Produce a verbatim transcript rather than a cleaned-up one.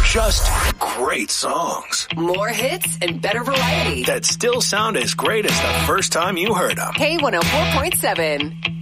Just great songs. More hits and better variety. That still sound as great as the first time you heard them. K one oh four point seven.